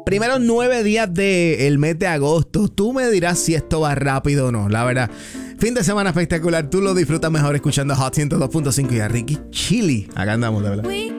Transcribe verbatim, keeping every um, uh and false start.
Primeros nueve días del mes de agosto. Tú me dirás si esto va rápido o no, la verdad. Fin de semana espectacular. Tú lo disfrutas mejor escuchando Hot ciento dos punto cinco y a Ricky Chili. Acá andamos, de verdad.